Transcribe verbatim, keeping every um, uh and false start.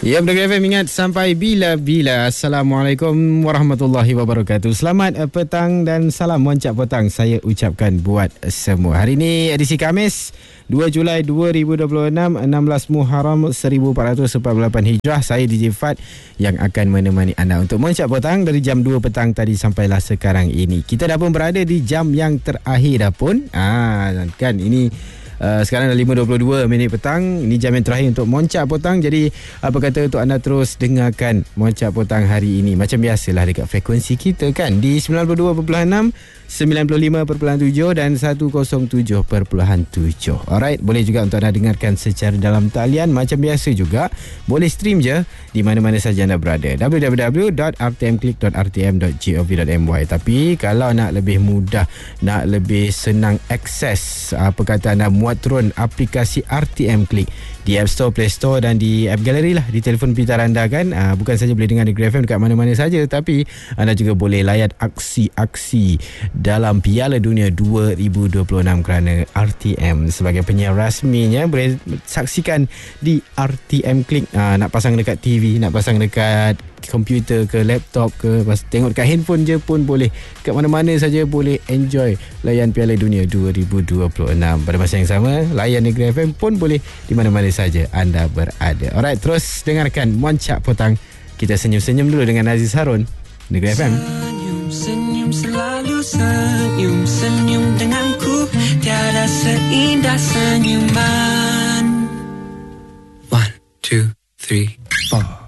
Ya, Negeri F M ingat sampai bila-bila. Assalamualaikum warahmatullahi wabarakatuh. Selamat petang dan salam moncak petang saya ucapkan buat semua. Hari ini edisi Khamis dua Julai dua ribu dua puluh enam, enam belas Muharram seribu empat ratus empat puluh lapan Hijrah. Saya D J Fad yang akan menemani anda untuk moncak petang dari jam dua petang tadi sampailah sekarang ini. Kita dah pun berada di jam yang terakhir dah pun. Ah, kan ini Uh, sekarang dah lima dua puluh dua minit petang. Ini jam yang terakhir untuk Moncak Petang. Jadi apa kata untuk anda terus dengarkan Moncak Petang hari ini macam biasalah dekat frekuensi kita kan, di sembilan puluh dua perpuluhan enam, sembilan puluh lima perpuluhan tujuh dan seratus tujuh perpuluhan tujuh. Alright, boleh juga untuk anda dengarkan secara dalam talian macam biasa juga. Boleh stream je di mana-mana saja anda berada, w w w dot r t m click dot r t m dot gov dot m y. Tapi kalau nak lebih mudah, nak lebih senang akses, apa kata anda muat turun aplikasi R T M Click di App Store, Play Store dan di App Gallery lah di telefon pintar anda kan. Aa, bukan saja boleh dengar Negeri F M dekat mana-mana saja, tapi anda juga boleh layan aksi-aksi dalam Piala Dunia dua ribu dua puluh enam kerana R T M sebagai penyiar rasminya boleh saksikan di R T M Click. Aa, nak pasang dekat T V, nak pasang dekat komputer ke laptop ke, pas tengok dekat handphone je pun boleh, kat mana-mana saja boleh enjoy layan Piala Dunia dua ribu dua puluh enam. Pada masa yang sama, layan Negeri F M pun boleh di mana-mana saja anda berada. Alright, terus dengarkan Moncak Petang. Kita senyum-senyum dulu dengan Aziz Harun, Negeri F M. Senyum, senyum, selalu senyum, senyum denganku, tiada seindah senyuman. One, two, three, four.